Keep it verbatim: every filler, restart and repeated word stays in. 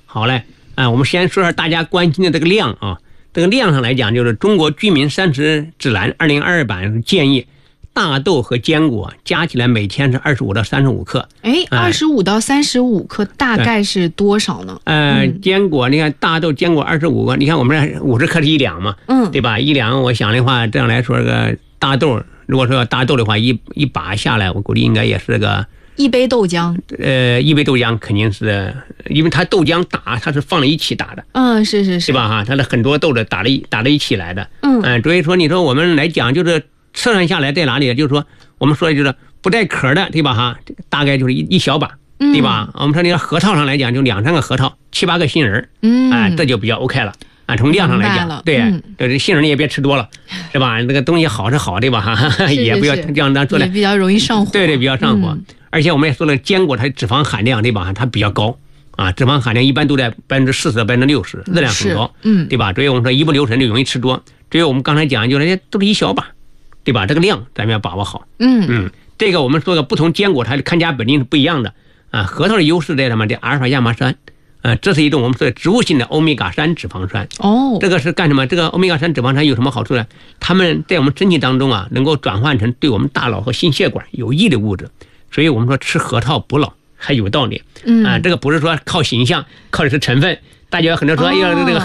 好嘞，啊，我们先说说大家关心的这个量啊。这个量上来讲，就是中国居民膳食指南二零二二版建议，大豆和坚果加起来每天是二十五到三十五克。 哎，二十五到三十五克大概是多少呢？ 呃，嗯、坚果你看大豆坚果二十五个，你看我们这五十克是一两嘛，嗯，对吧？一两，我想的话，这样来说，个大豆如果说要大豆的话，一一把下来，我估计应该也是个。 一杯豆浆， 呃，一杯豆浆肯定是，因为它豆浆打它是放在一起打的， 嗯，是是是， 对吧？哈，它的很多豆子打在打在一起来的， 嗯， 嗯，所以说你说我们来讲，就是测算下来在哪里？就是说我们说的就是不带壳的，对吧？哈，大概就是一一小把，对吧？嗯、我们说那个核桃上来讲，就两三个核桃，七八个杏仁，嗯，哎、呃，这就比较 OK 了。啊，从量上来讲，对，嗯、对，杏仁你也别吃多了，是吧？那个东西好是好，对吧？哈，也不要这样咱说的， 也比较容易上火。 对对，比较上火。嗯、而且我们也说了，坚果它脂肪含量，对吧？它比较高啊，脂肪含量一般都在百分之四十到百分之六十，热量很高，嗯，对吧？所以我们说一不留神就容易吃多。所以我们刚才讲，就是都是一小把，对吧？这个量咱们要把握好。嗯嗯，这个我们说的不同坚果它的看家本领是不一样的啊。核桃的优势在什么？这阿尔法亚麻酸。呃，这是一种我们说的植物性的欧米伽三脂肪酸。哦，这个是干什么？这个欧米伽三脂肪酸有什么好处呢？它们在我们身体当中啊，能够转换成对我们大脑和心血管有益的物质。所以我们说吃核桃补脑还有道理。嗯啊、呃，这个不是说靠形象，靠的是成分。大家很多说，哎呀，这个